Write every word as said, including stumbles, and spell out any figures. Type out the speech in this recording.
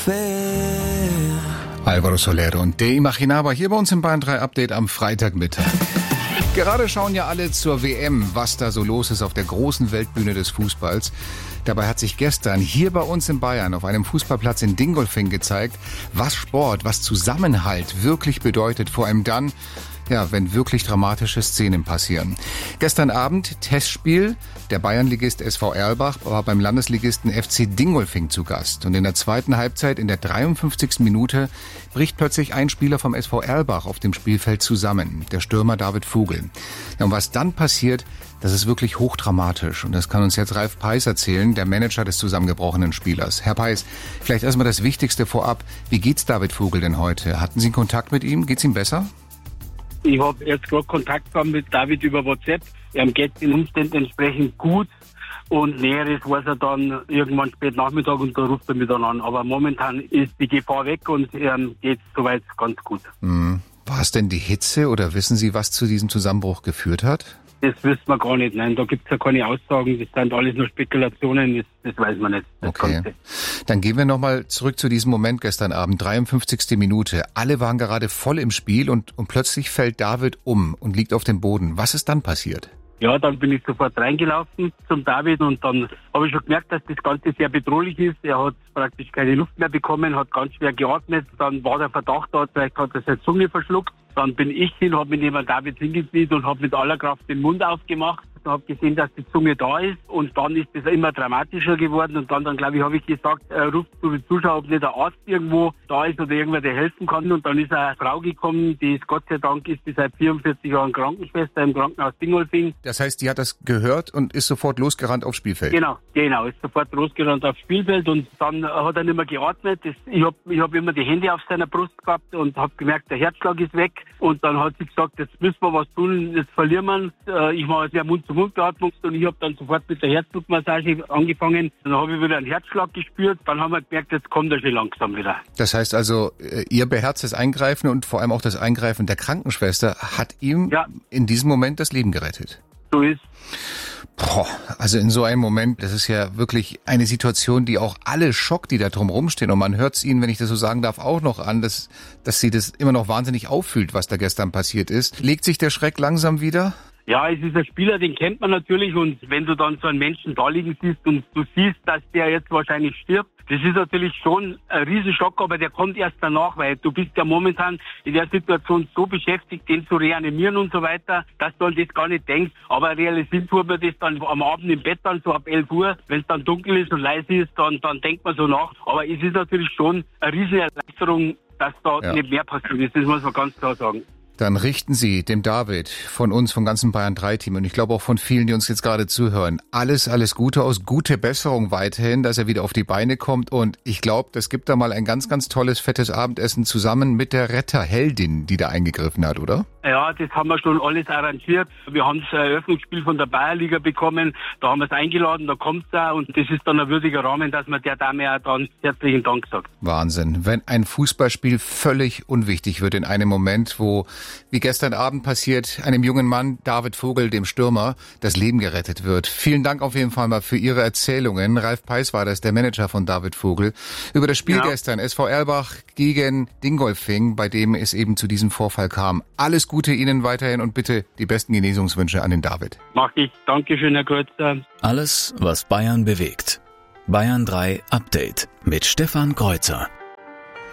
fair. Álvaro Soler und De Imaginaba hier bei uns im Bayern drei Update am Freitagmittag. Gerade schauen ja alle zur W M, was da so los ist auf der großen Weltbühne des Fußballs. Dabei hat sich gestern hier bei uns in Bayern auf einem Fußballplatz in Dingolfing gezeigt, was Sport, was Zusammenhalt wirklich bedeutet, vor allem dann, ja, wenn wirklich dramatische Szenen passieren. Gestern Abend Testspiel. Der Bayernligist S V Erlbach war beim Landesligisten F C Dingolfing zu Gast. Und in der zweiten Halbzeit, in der dreiundfünfzigsten Minute, bricht plötzlich ein Spieler vom S V Erlbach auf dem Spielfeld zusammen. Der Stürmer David Vogel. Ja, und was dann passiert, das ist wirklich hochdramatisch. Und das kann uns jetzt Ralf Peiß erzählen, der Manager des zusammengebrochenen Spielers. Herr Peiß, vielleicht erstmal das Wichtigste vorab. Wie geht's David Vogel denn heute? Hatten Sie Kontakt mit ihm? Geht's ihm besser? Ich habe jetzt gerade Kontakt gehabt mit David über WhatsApp. Er geht den Umständen entsprechend gut und Näheres weiß er dann irgendwann spät Nachmittag und da ruft er mich dann an. Aber momentan ist die Gefahr weg und ähm, geht soweit ganz gut. Mhm. War es denn die Hitze oder wissen Sie, was zu diesem Zusammenbruch geführt hat? Das wissen wir gar nicht. Nein, da gibt es ja keine Aussagen. Das sind alles nur Spekulationen. Das, das weiß man nicht. Okay. Ganze. Dann gehen wir nochmal zurück zu diesem Moment gestern Abend. dreiundfünfzigste Minute. Alle waren gerade voll im Spiel und, und plötzlich fällt David um und liegt auf dem Boden. Was ist dann passiert? Ja, dann bin ich sofort reingelaufen zum David und dann habe ich schon gemerkt, dass das Ganze sehr bedrohlich ist. Er hat praktisch keine Luft mehr bekommen, hat ganz schwer geatmet. Dann war der Verdacht da, vielleicht hat er seine Zunge verschluckt. Dann bin ich hin, habe mich neben David hingekniet und habe mit aller Kraft den Mund aufgemacht. Ich habe gesehen, dass die Zunge da ist und dann ist es immer dramatischer geworden und dann, dann glaube ich, habe ich gesagt, äh, ruft zu den Zuschauern, ob nicht der Arzt irgendwo da ist oder irgendwer, der helfen kann. Und dann ist eine Frau gekommen, die ist Gott sei Dank ist die seit vierundvierzig Jahren Krankenschwester im Krankenhaus Dingolfing. Das heißt, die hat das gehört und ist sofort losgerannt aufs Spielfeld? Genau, genau, ist sofort losgerannt aufs Spielfeld und dann hat er nicht mehr geatmet. Das, ich habe ich hab immer die Hände auf seiner Brust gehabt und habe gemerkt, der Herzschlag ist weg. Und dann hat sie gesagt, jetzt müssen wir was tun, jetzt verlieren wir. Ich mache jetzt ja Mund-zu-Mund-Beatmung und ich habe dann sofort mit der Herzdruckmassage angefangen. Dann habe ich wieder einen Herzschlag gespürt. Dann haben wir gemerkt, jetzt kommt er schon langsam wieder. Das heißt also, Ihr beherztes Eingreifen und vor allem auch das Eingreifen der Krankenschwester hat ihm ja in diesem Moment das Leben gerettet. So ist. Boah, also in so einem Moment, das ist ja wirklich eine Situation, die auch alle schockt, die da drum rumstehen. Und man hört es Ihnen, wenn ich das so sagen darf, auch noch an, dass, dass Sie das immer noch wahnsinnig auffühlt, was da gestern passiert ist. Legt sich der Schreck langsam wieder? Ja, es ist ein Spieler, den kennt man natürlich und wenn du dann so einen Menschen da liegen siehst und du siehst, dass der jetzt wahrscheinlich stirbt, das ist natürlich schon ein Riesenschock, aber der kommt erst danach, weil du bist ja momentan in der Situation so beschäftigt, den zu reanimieren und so weiter, dass du an das gar nicht denkst. Aber realisiert tut man das dann am Abend im Bett dann so ab elf Uhr, wenn es dann dunkel ist und leise ist, dann, dann denkt man so nach. Aber es ist natürlich schon eine riesige Erleichterung, dass da ja nicht mehr passiert ist, das muss man ganz klar sagen. Dann richten Sie dem David von uns, vom ganzen Bayern drei Team und ich glaube auch von vielen, die uns jetzt gerade zuhören, alles, alles Gute aus, gute Besserung weiterhin, dass er wieder auf die Beine kommt und ich glaube, das gibt da mal ein ganz, ganz tolles, fettes Abendessen zusammen mit der Retterheldin, die da eingegriffen hat, oder? Ja, das haben wir schon alles arrangiert. Wir haben das Eröffnungsspiel von der Bayernliga bekommen, da haben wir es eingeladen, da kommt es auch und das ist dann ein würdiger Rahmen, dass man der Dame auch dann herzlichen Dank sagt. Wahnsinn, wenn ein Fußballspiel völlig unwichtig wird in einem Moment, wo wie gestern Abend passiert, einem jungen Mann, David Vogel, dem Stürmer, das Leben gerettet wird. Vielen Dank auf jeden Fall mal für Ihre Erzählungen. Ralf Peiß war das, der Manager von David Vogel. Über das Spiel ja. gestern, S V Erlbach gegen Dingolfing, bei dem es eben zu diesem Vorfall kam. Alles Gute Ihnen weiterhin und bitte die besten Genesungswünsche an den David. Mach ich. Dankeschön, Herr Kreuzer. Alles, was Bayern bewegt. Bayern drei Update mit Stefan Kreuzer.